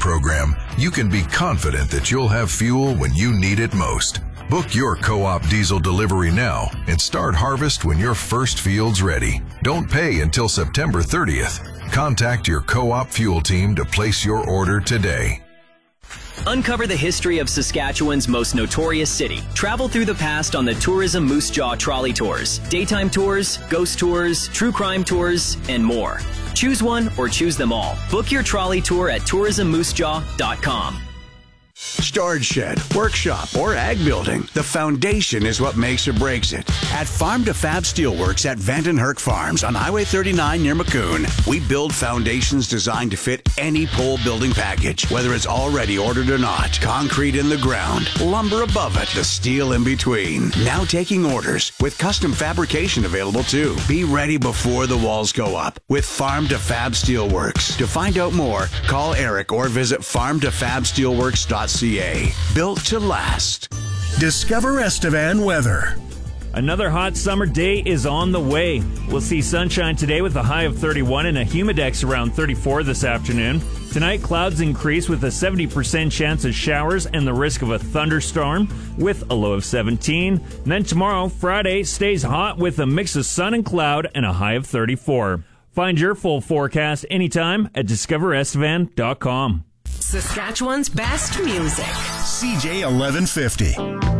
program, you can be confident that you'll have fuel when you need it most. Book your Co-op diesel delivery now and start harvest when your first field's ready. Don't pay until September 30th. Contact your Co-op fuel team to place your order today. Uncover the history of Saskatchewan's most notorious city. Travel through the past on the Tourism Moose Jaw Trolley Tours. Daytime tours, ghost tours, true crime tours, and more. Choose one or choose them all. Book your trolley tour at tourismmoosejaw.com. Storage shed, workshop, or ag building. The foundation is what makes or breaks it. At Farm to Fab Steelworks at Vandenherk Farms on Highway 39 near Maccoon, we build foundations designed to fit any pole building package, whether it's already ordered or not. Concrete in the ground, lumber above it, the steel in between. Now taking orders with custom fabrication available too. Be ready before the walls go up with Farm to Fab Steelworks. To find out more, call Eric or visit farmtofabsteelworks.ca. Built to last. Discover Estevan weather. Another hot summer day is on the way. We'll see sunshine today with a high of 31 and a humidex around 34 this afternoon. Tonight, clouds increase with a 70% chance of showers and the risk of a thunderstorm with a low of 17. And then tomorrow, Friday, stays hot with a mix of sun and cloud and a high of 34. Find your full forecast anytime at discoverestevan.com. Saskatchewan's best music. CJ 1150.